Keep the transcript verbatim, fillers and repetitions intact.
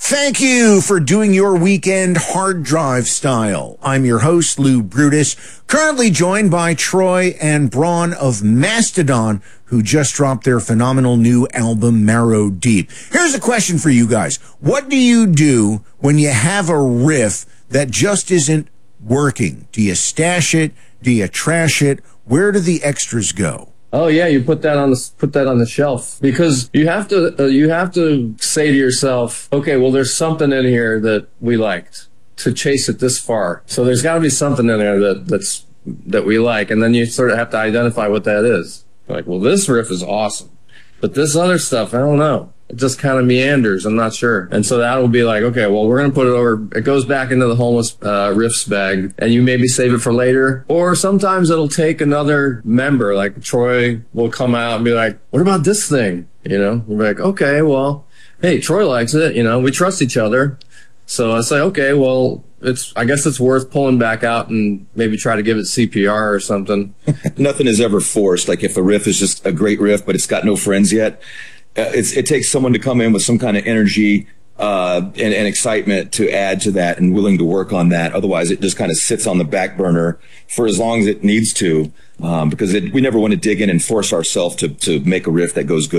Thank you for doing your weekend hard drive style. I'm your host, Lou Brutus, currently joined by Troy and Braun of Mastodon, who just dropped their phenomenal new album, Marrow Deep. Here's a question for you guys. What do you do when you have a riff that just isn't working? Do you stash it? Do you trash it? Where do the extras go? Oh yeah, you put that on the put that on the shelf, because you have to uh, you have to say to yourself, okay, well, there's something in here that we liked to chase it this far. So there's got to be something in there that that's that we like, and then you sort of have to identify what that is. Like, well, this riff is awesome, but this other stuff, I don't know. It just kind of meanders. I'm not sure. And so that will be like, okay, well, we're going to put it over. It goes back into the homeless uh, riffs bag, and you maybe save it for later. Or sometimes it'll take another member, like Troy will come out and be like, what about this thing? You know, we're like, okay, well, hey, Troy likes it. You know, we trust each other. So I say, okay, well, it's, I guess it's worth pulling back out and maybe try to give it C P R or something. Nothing is ever forced. Like if a riff is just a great riff, but it's got no friends yet, Uh, it's, it takes someone to come in with some kind of energy uh, and, and excitement to add to that and willing to work on that. Otherwise, it just kind of sits on the back burner for as long as it needs to, um, because it, we never want to dig in and force ourselves to, to make a riff that goes good.